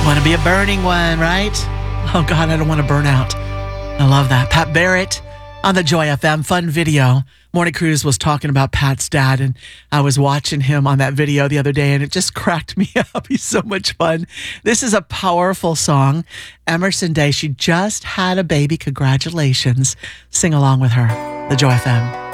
Want to be a burning one, right? Oh, God, I don't want to burn out. I love that. Pat Barrett on the Joy FM fun video. Morning Cruise was talking about Pat's dad, and I was watching him on that video the other day, and it just cracked me up. He's so much fun. This is a powerful song. Emerson Day, she just had a baby. Congratulations. Sing along with her. The Joy FM.